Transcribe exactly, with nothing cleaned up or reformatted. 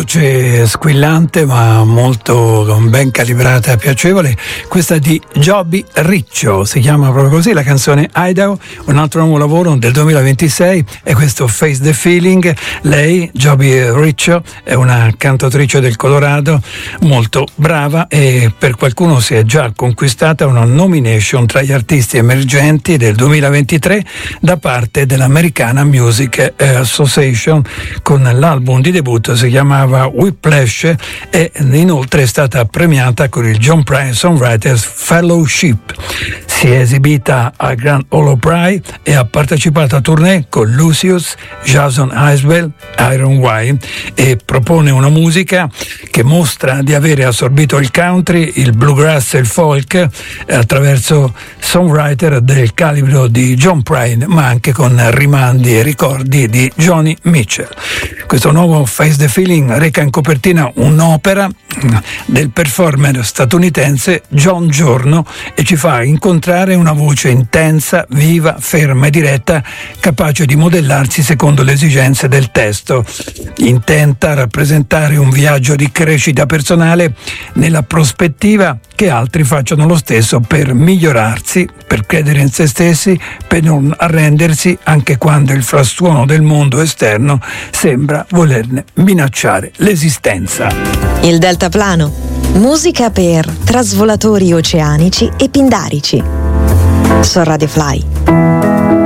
voce squillante ma molto ben calibrata e piacevole, questa di Joby Riccio, si chiama proprio così la canzone Idaho, un altro nuovo lavoro del duemilaventisei è questo Face the Feeling. Lei, Joby Riccio, è una cantautrice del Colorado molto brava e per qualcuno si è già conquistata una nomination tra gli artisti emergenti del duemilaventitré da parte dell'Americana Music Association con l'album di debutto, si chiamava Whiplash, e inoltre è stata premiata con il John Prine Songwriters Fellowship. Si è esibita al Grand Ole Opry e ha partecipato a tournée con Lucius, Jason Isbell, Iron Wine, e propone una musica che mostra di avere assorbito il country, il bluegrass e il folk attraverso songwriter del calibro di John Prine, ma anche con rimandi e ricordi di Joni Mitchell. Questo nuovo Face the Feeling reca in copertina un'opera del performer statunitense John Giorno e ci fa incontrare una voce intensa, viva, ferma e diretta, capace di modellarsi secondo le esigenze del testo, intenta a rappresentare un viaggio di crescita personale nella prospettiva che altri facciano lo stesso per migliorarsi, per credere in se stessi, per non arrendersi anche quando il frastuono del mondo esterno sembra volerne minacciare l'esistenza. Il deltaplano, musica per trasvolatori oceanici e pindarici. Su Radio Fly.